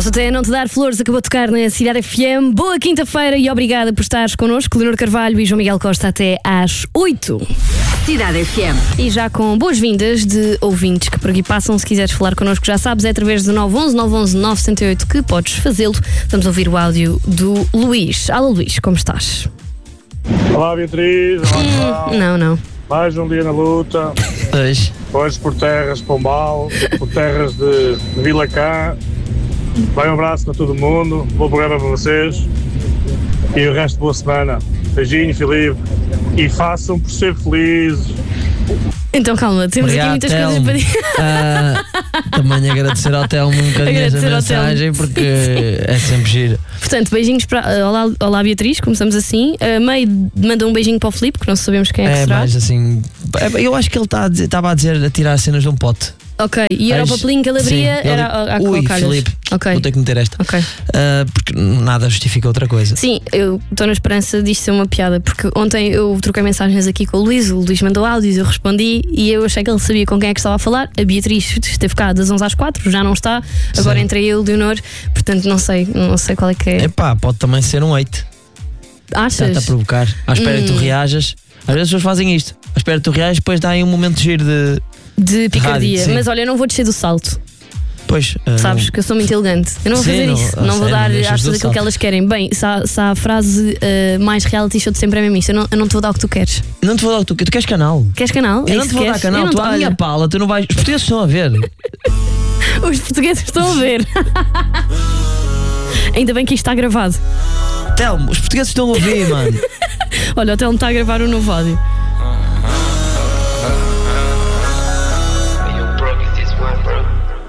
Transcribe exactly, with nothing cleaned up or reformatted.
Posso até não te dar flores, acabou de tocar na Cidade F M. Boa quinta-feira e obrigada por estares connosco. Leonor Carvalho e João Miguel Costa até às oito. Cidade F M. E já com boas-vindas de ouvintes que por aqui passam. Se quiseres falar connosco, já sabes, é através do nove um um nove um um nove sete oito que podes fazê-lo. Vamos ouvir o áudio do Luís. Alô Luís, como estás? Olá Beatriz, olá hum, Não, não. Mais um dia na luta. Hoje. Hoje por terras de Pombal, por terras de, de Vila Cá. Vai um abraço para todo mundo, bom programa para vocês e o resto boa semana. Beijinho, Filipe, e façam por ser felizes. Então calma, temos Obrigado, aqui muitas Telmo. coisas para dizer. Uh, também agradecer ao Telmo um bocadinho essa Agradecer ao Telmo. mensagem porque é sempre giro. Portanto, beijinhos para. uh, Olá, olá Beatriz, começamos assim. Uh, Meio manda um beijinho para o Filipe, que não sabemos quem é que É será. mais assim. Eu acho que ele estava a dizer a tirar cenas de um pote. Ok, e era o Mas- papelinho que ele abria, sim, era ele- a, a Ui, colocar-lhes. Filipe, Ok. vou ter que meter esta. Ok. Uh, porque nada justifica outra coisa. Sim, eu estou na esperança disto ser uma piada, porque ontem eu troquei mensagens aqui com o Luís, o Luís mandou áudios, eu respondi e eu achei que ele sabia com quem é que estava a falar. A Beatriz esteve cá das onze às quatro, já não está. Agora Sim. entrei eu, o Leonor, portanto não sei, não sei qual é que é. Epá, pode também ser um hate. Achas? Está-te a provocar. À espera que tu Hum. reajas. Às vezes as pessoas fazem isto. À espera que tu reajas, depois dá aí um momento de giro de. De picardia. Rádio, sim. Mas olha, eu não vou descer do salto. Pois. uh, Sabes que eu sou muito elegante. Eu não vou Sim, fazer não- isso. a Não vou sério, dar não deixas às do tudo aquilo que salto. elas querem. Bem, se a, se a frase uh, mais reality show de sempre é mesmo isto, eu não, eu não te vou dar o que tu queres. Não te vou dar o que tu, tu queres canal. Queres canal? Eu É não isso te vou que dar queres? canal, Eu não tu te- à minha olha, pala, tu não vais. Os portugueses estão a ver. Os portugueses estão a ver. Ainda bem que isto está gravado. Telmo, os portugueses estão a ouvir, mano. Olha, o Telmo está a gravar um novo áudio.